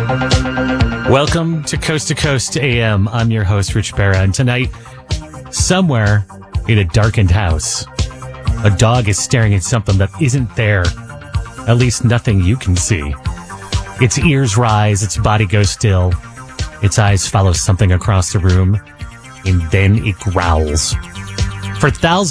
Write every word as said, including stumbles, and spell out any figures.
Welcome to Coast to Coast A M. I'm your host, Rich Barra, and tonight, somewhere in a darkened house, a dog is staring at something that isn't there. At least nothing you can see. Its ears rise, its body goes still, its eyes follow something across the room, and then it growls. For thousands